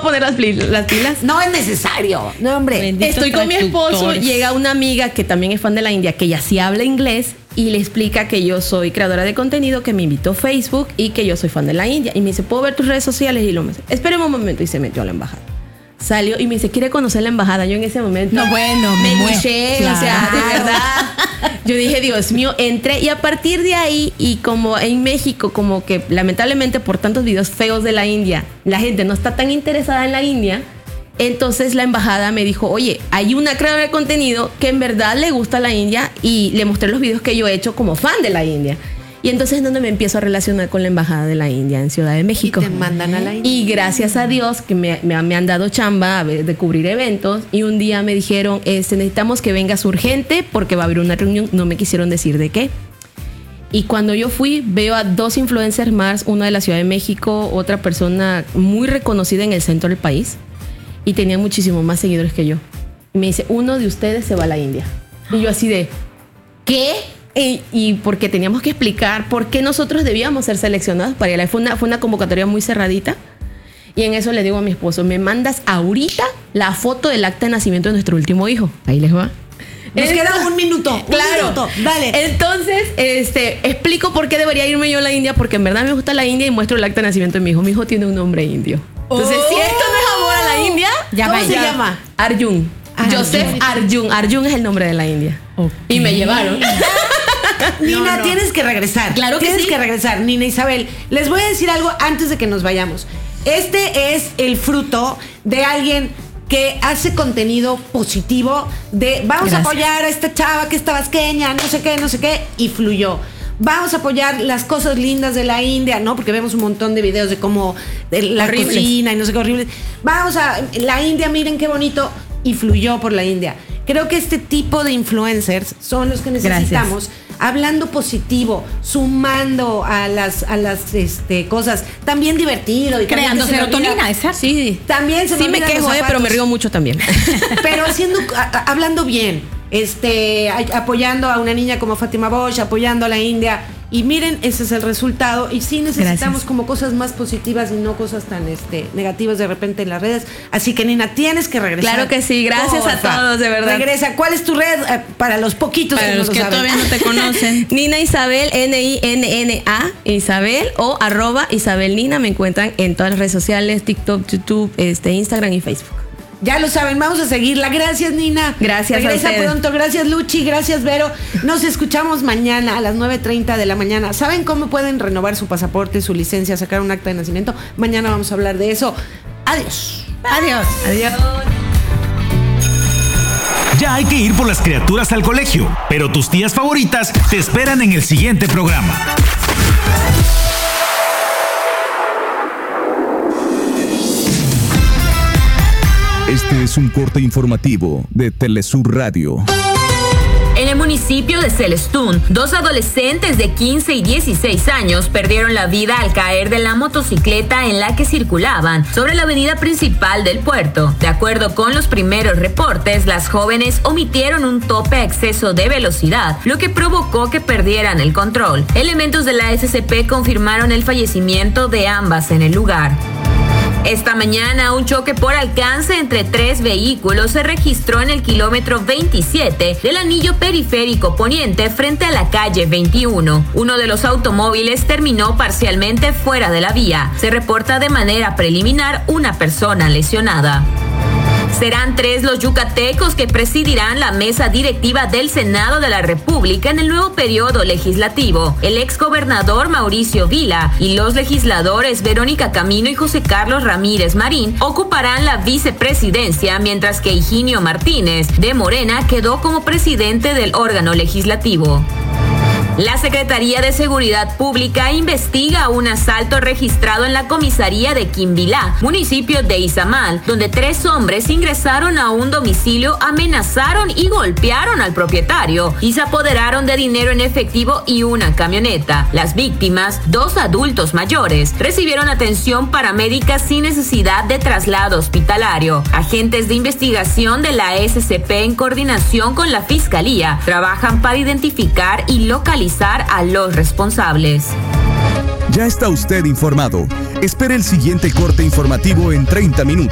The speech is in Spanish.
poner las pilas. No es necesario. No, hombre. Bendito Estoy con mi esposo, traductores. llega una amiga que también es fan de la India, que ya sí habla inglés, y le explica que yo soy creadora de contenido, que me invitó a Facebook y que yo soy fan de la India. Y me dice, ¿puedo ver tus redes sociales? Y lo me dice, espérame un momento. Y se metió a la embajada. Salió y me dice, ¿quiere conocer la embajada? Yo en ese momento No, bueno, me muero. duché, Claro. o sea, de verdad. Yo dije, Dios mío, entré, y a partir de ahí, y como en México, como que lamentablemente por tantos videos feos de la India, la gente no está tan interesada en la India. Entonces la embajada me dijo, oye, hay una creadora de contenido que en verdad le gusta la India, y le mostré los videos que yo he hecho como fan de la India. Y entonces es donde me empiezo a relacionar con la embajada de la India en Ciudad de México. Y te mandan a la India. Y gracias a Dios que me han dado chamba de cubrir eventos, y un día me dijeron, necesitamos que vengas urgente porque va a haber una reunión. No me quisieron decir de qué. Y cuando yo fui, veo a 2 influencers más, una de la Ciudad de México, otra persona muy reconocida en el centro del país, y tenía muchísimo más seguidores que yo. Y me dice, uno de ustedes se va a la India. Y yo así de, ¿qué? Y porque teníamos que explicar por qué nosotros debíamos ser seleccionados para ir a la... Fue una convocatoria muy cerradita. Y en eso le digo a mi esposo, me mandas ahorita la foto del acta de nacimiento de nuestro último hijo. Ahí les va. Nos queda un minuto. Claro. Un minuto. Dale. Entonces, explico por qué debería irme yo a la India, porque en verdad me gusta la India, y muestro el acta de nacimiento de mi hijo. Mi hijo tiene un nombre indio. Entonces, si esto no es amor a la India, ¿Cómo se llama? Arjun. Joseph Arjun. Arjun es el nombre de la India. Ok. Y me llevaron. Nina, No. tienes que regresar. Claro que tienes sí. que regresar, Nina Isabel. Les voy a decir algo antes de que nos vayamos. Este es el fruto de alguien que hace contenido positivo de vamos Gracias. a apoyar a esta chava que es tabasqueña, no sé qué, y fluyó. Vamos a apoyar las cosas lindas de la India, ¿no? Porque vemos un montón de videos de cómo de la Horribles. cocina y no sé qué horrible. Vamos a la India, miren qué bonito, y fluyó por la India. Creo que este tipo de influencers son los que necesitamos, hablando positivo, sumando a las cosas, también divertido y Creando también que se me serotonina, olvida- exacto. Sí. También se Sí me olvidan los quejo, pero zapatos. me río mucho también. Pero hablando bien, apoyando a una niña como Fátima Bosch, apoyando a la India. Y miren, ese es el resultado. Y sí necesitamos Gracias. como cosas más positivas y no cosas tan negativas de repente en las redes. Así que, Nina, tienes que regresar. Claro que sí, gracias a Porfa. todos, de verdad. Regresa. ¿Cuál es tu red? Para los poquitos Para que los no que lo saben. todavía no te conocen. Nina Isabel, Ninna Isabel, o @IsabelNina. Me encuentran en todas las redes sociales, TikTok, YouTube, Instagram y Facebook. Ya lo saben, vamos a seguirla. Gracias, Nina. Gracias a Regresa ustedes. pronto. Gracias, Luchi. Gracias, Vero. Nos escuchamos mañana a las 9:30 de la mañana. ¿Saben cómo pueden renovar su pasaporte, su licencia, sacar un acta de nacimiento? Mañana vamos a hablar de eso. Adiós. Adiós. Adiós. Ya hay que ir por las criaturas al colegio, pero tus tías favoritas te esperan en el siguiente programa. Este es un corte informativo de Telesur Radio. En el municipio de Celestún, 2 adolescentes de 15 y 16 años perdieron la vida al caer de la motocicleta en la que circulaban sobre la avenida principal del puerto. De acuerdo con los primeros reportes, las jóvenes omitieron un tope a exceso de velocidad, lo que provocó que perdieran el control. Elementos de la SCP confirmaron el fallecimiento de ambas en el lugar. Esta mañana, un choque por alcance entre 3 vehículos se registró en el kilómetro 27 del anillo periférico poniente frente a la calle 21. Uno de los automóviles terminó parcialmente fuera de la vía. Se reporta de manera preliminar una persona lesionada. Serán 3 los yucatecos que presidirán la mesa directiva del Senado de la República en el nuevo periodo legislativo. El exgobernador Mauricio Vila y los legisladores Verónica Camino y José Carlos Ramírez Marín ocuparán la vicepresidencia, mientras que Higinio Martínez, de Morena, quedó como presidente del órgano legislativo. La Secretaría de Seguridad Pública investiga un asalto registrado en la comisaría de Quimbilá, municipio de Izamal, donde 3 hombres ingresaron a un domicilio, amenazaron y golpearon al propietario y se apoderaron de dinero en efectivo y una camioneta. Las víctimas, 2 adultos mayores, recibieron atención paramédica sin necesidad de traslado hospitalario. Agentes de investigación de la SCP en coordinación con la Fiscalía trabajan para identificar y localizar a los responsables. Ya está usted informado. Espere el siguiente corte informativo en 30 minutos.